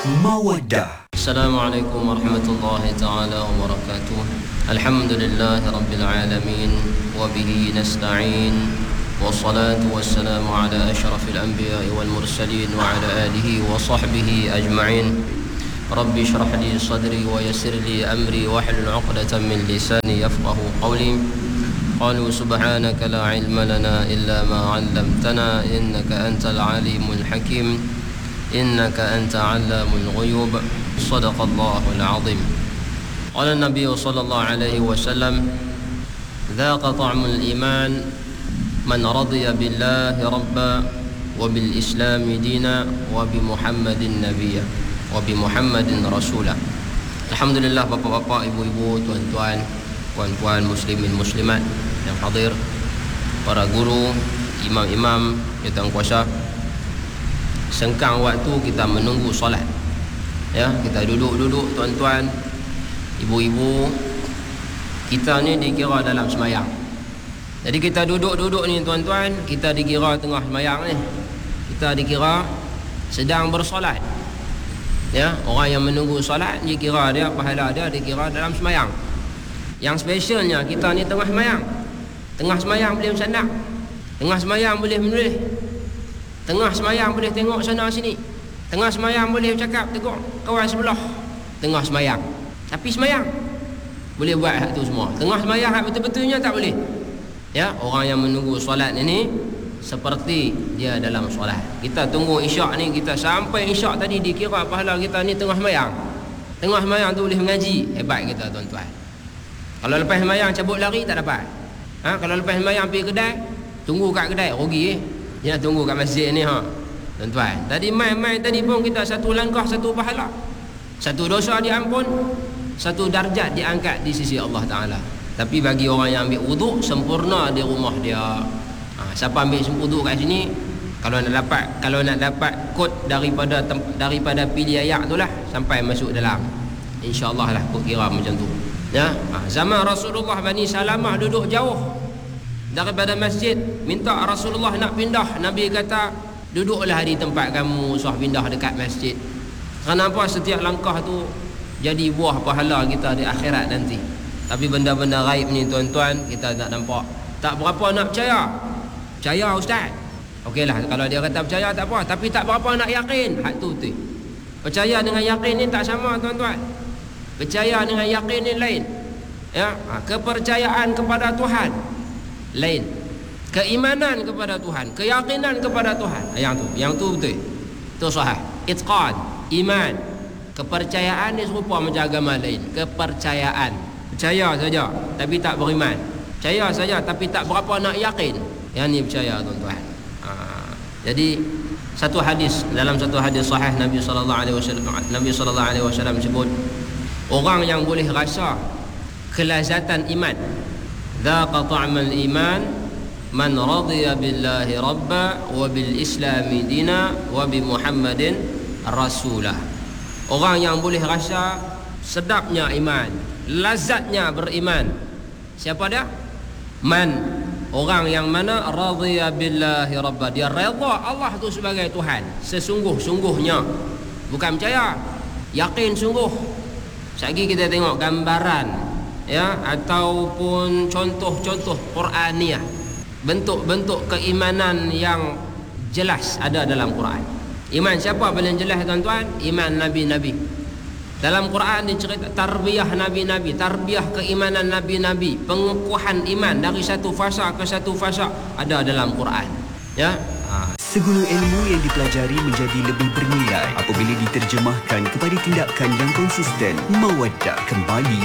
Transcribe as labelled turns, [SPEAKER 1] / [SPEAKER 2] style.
[SPEAKER 1] Mawaddah.
[SPEAKER 2] Assalamualaikum warahmatullahi ta'ala wabarakatuh. Alhamdulillahi rabbil alamin. Wabihi nasta'in. Wassalatu wassalamu ala ashrafil anbiya'i wal mursalin. Wa ala alihi wa sahbihi ajma'in. Rabbi shrah li sadri wa yassir li amri. Wahlul 'uqdatan min lisani yafqahu qawli. Qalu subhanaka la ilma lana illa ma 'allamtana. Innaka antal alimul hakim. Innaka anta 'allamul ghuyub. Sadaqallahul 'azim. Qala an-nabiy sallallahu alaihi wasallam, "Dhaqa ta'mul iman man radiya billahi rabba wa bil islam dina wa bi Muhammadin nabiyya wa bi Muhammadin rasulah." Alhamdulillah, bapak-bapak, ibu-ibu, tuan-tuan, puan-puan, muslimin muslimat yang hadir, para guru, imam-imam, jawatan kuasa. Sengkang waktu kita menunggu solat. Ya, kita duduk-duduk, tuan-tuan, ibu-ibu, kita ni dikira dalam semayang. Jadi kita duduk-duduk ni, tuan-tuan, kita dikira tengah semayang ni. Kita dikira sedang bersolat. Ya, orang yang menunggu solat dikira dia, pahala dia dikira dalam semayang. Yang specialnya, kita ni tengah semayang. Tengah semayang boleh bersandak. Tengah semayang boleh menulis. Tengah semayang boleh tengok sana sini. Tengah semayang boleh bercakap, tengok kawan sebelah. Tengah semayang. Tapi semayang boleh buat hak tu semua. Tengah semayang hak betul-betulnya tak boleh. Ya, orang yang menunggu solat ini seperti dia dalam solat. Kita tunggu isyak ni, kita sampai isyak tadi dikira pahala kita ni tengah semayang. Tengah semayang tu boleh mengaji. Hebat kita, tuan-tuan. Kalau lepas semayang cabut lari tak dapat. Kalau lepas semayang pergi kedai, tunggu kat kedai, rugi. Dia nak tunggu kat masjid ni, tuan-tuan. Tadi main-main tadi pun kita satu langkah satu pahala. Satu dosa diampun, satu darjat diangkat di sisi Allah Ta'ala. Tapi bagi orang yang ambil wuduk sempurna di rumah dia. Siapa ambil wuduk kat sini, kalau nak dapat kod daripada pilih ayat tu lah, sampai masuk dalam, insya-Allah lah, kod kira macam tu. Ya, zaman Rasulullah Bani Salamah duduk jauh daripada masjid, minta Rasulullah nak pindah. Nabi kata, duduklah di tempat kamu, usah pindah dekat masjid. Kenapa? Setiap langkah tu jadi buah pahala kita di akhirat nanti. Tapi benda-benda gaib ni, tuan-tuan, kita tak nampak. Tak berapa nak percaya. Percaya, ustaz. Okeylah, kalau dia kata percaya tak apa, tapi tak berapa nak yakin. Hak tu betul. Percaya dengan yakin ni tak sama, tuan-tuan. Percaya dengan yakin ni lain. Ya, kepercayaan kepada Tuhan lain. Keimanan kepada Tuhan, keyakinan kepada Tuhan, yang tu betul. Itu sahih. Itqan, iman. Kepercayaan ni serupa macam agama lain. Kepercayaan, percaya saja tapi tak beriman. Percaya saja tapi tak berapa nak yakin. Yang ni percaya, tuan-tuan. Jadi dalam satu hadis sahih, Nabi sallallahu alaihi wasallam sebut, orang yang boleh rasa kelazatan iman, dhaqa ta'mal iman man radiya billahi rabba wa bil islami dina wa bi Muhammadin rasulah. Orang yang boleh rasa sedapnya iman, lazatnya beriman. Siapa dia? Man, orang yang mana radiya billahi rabba, dia redha Allah tu sebagai Tuhan sesungguh-sungguhnya. Bukan percaya, yakin sungguh. Sekali kita tengok gambaran, ya, ataupun contoh-contoh Qur'aniyah, bentuk-bentuk keimanan yang jelas ada dalam Quran. Iman siapa paling jelas, tuan-tuan? Iman nabi-nabi. Dalam Quran dicerita tarbiyah nabi-nabi, tarbiyah keimanan nabi-nabi, pengukuhan iman dari satu fasa ke satu fasa ada dalam Quran. Ya.
[SPEAKER 1] Segala ilmu yang dipelajari menjadi lebih bernilai apabila diterjemahkan kepada tindakan yang konsisten. Mawaddah kembali